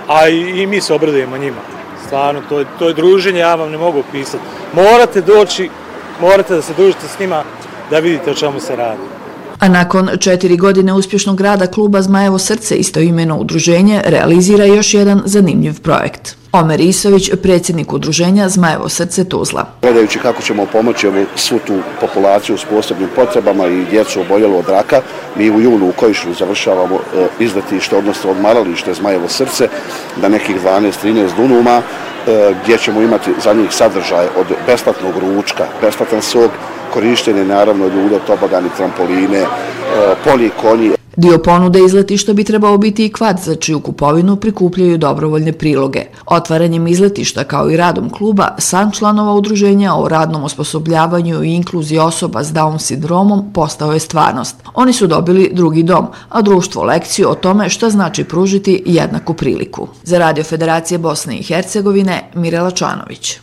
a i mi se obradujemo njima. Stvarno, to je druženje, ja vam ne mogu opisati. Morate doći, morate da se družite s njima da vidite o čemu se radi. A nakon 4 godine uspješnog rada kluba Zmajevo srce, istoimeno udruženje, realizira još jedan zanimljiv projekt. Omer Isović, predsjednik udruženja Zmajevo srce Tuzla. Gledajući kako ćemo pomoći svu tu populaciju s posebnim potrebama i djecu oboljelu od raka, mi u junu u Kojišlju završavamo izletište, odnosno odmaralište Zmajevo srce na nekih 12-13 dunuma, gdje ćemo imati za njih sadržaj od besplatnog ručka, besplatan sok, korištenje naravno ljude, tobogani, trampoline, poli, konji. Dio ponude izletišta bi trebao biti i kvad za čiju kupovinu prikupljaju dobrovoljne priloge. Otvaranjem izletišta kao i radom kluba, san članova udruženja o radnom osposobljavanju i inkluziji osoba s Down sindromom postao je stvarnost. Oni su dobili drugi dom, a društvo lekciju o tome šta znači pružiti jednaku priliku. Za Radio Federacije Bosne i Hercegovine, Mirela Čanović.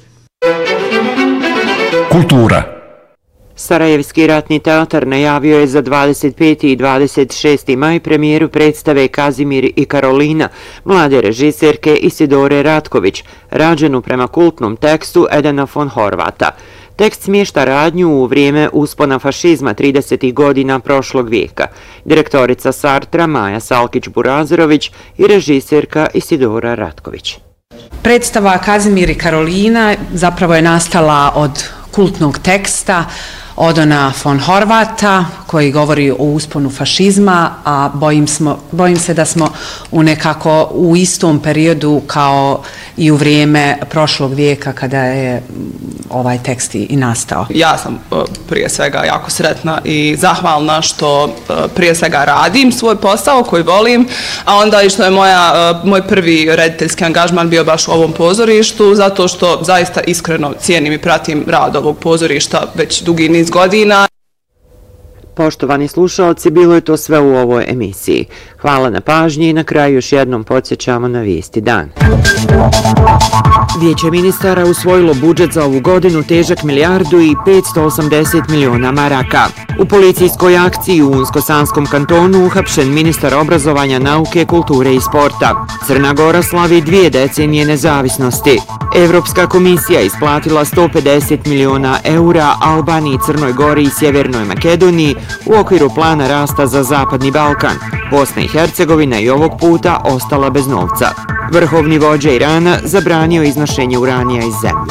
Kultura. Sarajevski ratni teatar najavio je za 25. i 26. maj premijeru predstave Kazimir i Karolina, mlade režiserke Isidore Ratković, rađenu prema kultnom tekstu Edena von Horvata. Tekst smješta radnju u vrijeme uspona fašizma 30. godina prošlog vijeka. Direktorica Sartra Maja Salkić-Burazerović i režiserka Isidora Ratković. Predstava Kazimir i Karolina zapravo je nastala od kultnog teksta Odona von Horvata koji govori o usponu fašizma, a bojim se da smo nekako u istom periodu kao i u vrijeme prošlog vijeka kada je ovaj tekst i nastao. Ja sam prije svega jako sretna i zahvalna što prije svega radim svoj posao koji volim, a onda i što je moj prvi rediteljski angažman bio baš u ovom pozorištu, zato što zaista iskreno cijenim i pratim rad ovog pozorišta već dugi niz godina. Poštovani slušalci, bilo je to sve u ovoj emisiji. Hvala na pažnji i na kraju još jednom podsjećamo na vijesti dan. Vijeće ministara usvojilo budžet za ovu godinu težak 1.580 miliona maraka. U policijskoj akciji u Unsko-Sanskom kantonu uhapšen ministar obrazovanja, nauke, kulture i sporta. Crna Gora slavi 2 decenije nezavisnosti. Evropska komisija isplatila 150 miliona eura Albaniji, Crnoj Gori i Sjevernoj Makedoniji u okviru plana rasta za Zapadni Balkan. Bosna i Hercegovina i ovog puta ostala bez novca. Vrhovni vođa Irana zabranio iznošenje uranija iz zemlje.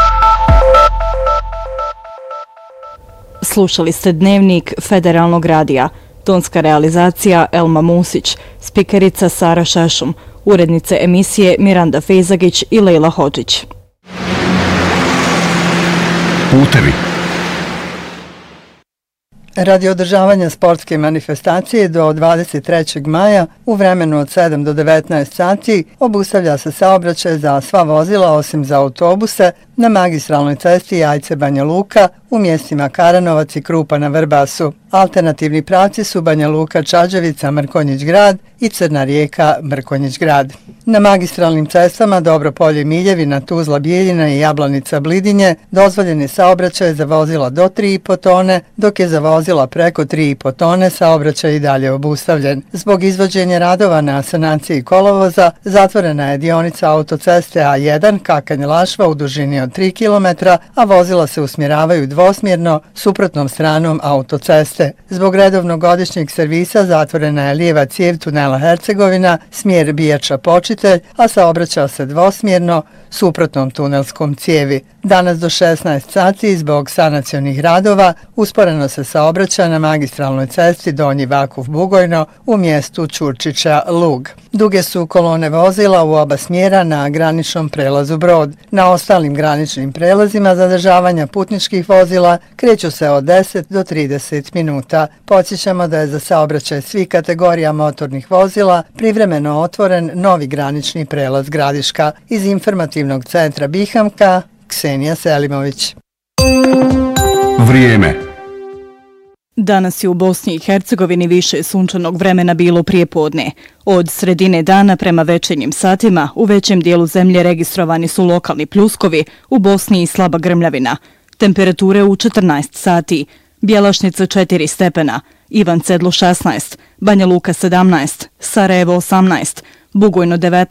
Slušali ste Dnevnik Federalnog radija. Tonska realizacija Elma Musić, spikerica Sara Šešum, urednice emisije Miranda Fejzagić i Lejla Hodžić. Putevi. Radi održavanja sportske manifestacije do 23. maja u vremenu od 7 do 19 sati obustavlja se saobraćaj za sva vozila osim za autobuse na magistralnoj cesti Jajce-Banja Luka u mjestima Karanovac i Krupa na Vrbasu. Alternativni pravci su Banja Luka, Čađevica, Mrkonjić grad i Crna Rijeka, Mrkonjić grad. Na magistralnim cestama Dobropolje, Miljevina, Tuzla, Bijeljina i Jablanica, Blidinje dozvoljen je saobraćaj za vozila do 3,5 tone, dok je za vozila preko 3,5 tone saobraćaj i dalje obustavljen. Zbog izvođenja radova na sanaciji kolovoza zatvorena je dionica autoceste A1 Kakanj-Lašva u dužini od 3 km, a vozila se usmjeravaju dvosmjerno suprotnom stranom autoceste. Zbog redovnog godišnjeg servisa zatvorena je lijeva cijev tunela Hercegovina, smjer Bijača-Počitelj, a saobraća se dvosmjerno suprotnom tunelskom cijevi. Danas do 16 sati zbog sanacionih radova usporeno se saobraća na magistralnoj cesti Donji Vakuf-Bugojno u mjestu Ćurčića-Lug. Duge su kolone vozila u oba smjera na graničnom prelazu Brod. Na ostalim graničnim prelazima zadržavanja putničkih vozila kreću se od 10 do 30 minuta. Podsjećamo da je za saobraćaj svih kategorija motornih vozila privremeno otvoren novi granični prelaz Gradiška. Iz informativnog centra Bihamka, Ksenija Selimović. Vrijeme. Danas je u Bosni i Hercegovini više sunčanog vremena bilo prijepodne. Od sredine dana prema večernjim satima u većem dijelu zemlje registrovani su lokalni pljuskovi, u Bosni i slaba grmljavina. Temperature u 14 sati, Bjelašnica 4 stepena, Ivan Cedlo 16, Banja Luka 17, Sarajevo 18, Bugojno 19,